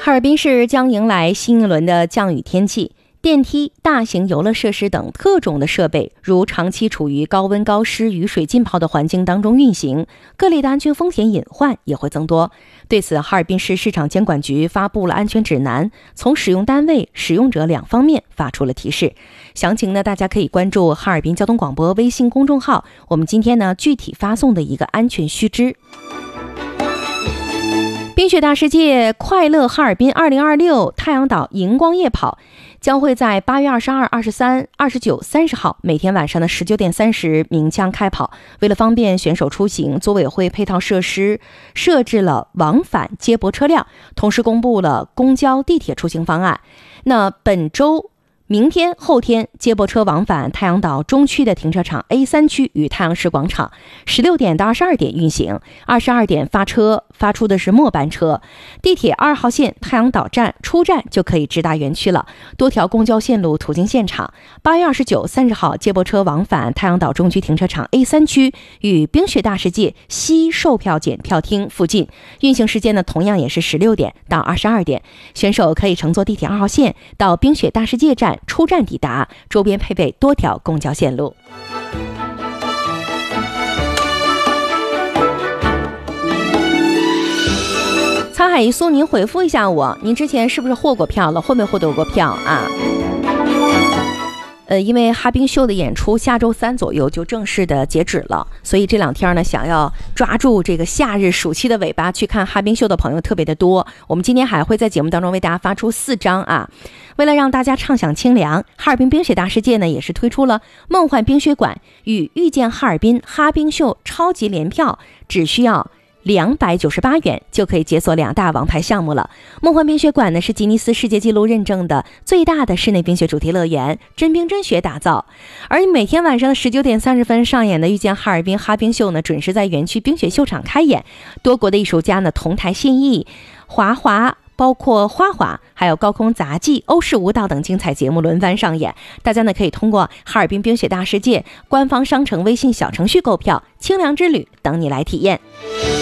哈尔滨市将迎来新一轮的降雨天气，电梯、大型游乐设施等特种的设备，如长期处于高温高湿、雨水浸泡的环境当中运行，各类的安全风险隐患也会增多。对此，哈尔滨市市场监管局发布了安全指南，从使用单位、使用者两方面发出了提示。详情呢，大家可以关注哈尔滨交通广播微信公众号，我们今天呢具体发送的一个安全须知。冰雪大世界快乐哈尔滨2026太阳岛荧光夜跑将会在8月22、23、29、30号每天晚上的19点30鸣枪开跑。为了方便选手出行，组委会配套设施设置了往返接驳车辆，同时公布了公交、地铁出行方案。那本周明天、后天接驳车往返太阳岛中区的停车场 A3 区与太阳市广场，16点到22点运行，22点发出的是末班车。地铁2号线太阳岛站出站就可以直达园区了，多条公交线路途经现场。8月29、30号接驳车往返太阳岛中区停车场 A3 区与冰雪大世界西售票检票厅附近，运行时间呢同样也是16点到22点。选手可以乘坐地铁2号线到冰雪大世界站出站抵达，周边配备多条公交线路。沧海一粟，您回复一下我，您之前是不是获过票了？获没获得过票啊？因为哈冰秀的演出下周3左右就正式的截止了，所以这2天呢，想要抓住这个夏日暑期的尾巴去看哈冰秀的朋友特别的多。我们今天还会在节目当中为大家发出4张啊。为了让大家畅享清凉，哈尔滨冰雪大世界呢也是推出了梦幻冰雪馆与遇见哈尔滨哈冰秀超级联票，只需要298元就可以解锁2大王牌项目了。梦幻冰雪馆呢是吉尼斯世界纪录认证的最大的室内冰雪主题乐园，真冰真雪打造。而每天晚上的19点30分上演的遇见哈尔滨哈冰秀呢，准时在园区冰雪秀场开演，多国的艺术家呢同台献艺，包括花滑，还有高空杂技、欧式舞蹈等精彩节目轮番上演。大家呢可以通过哈尔滨冰雪大世界官方商城微信小程序购票，清凉之旅等你来体验。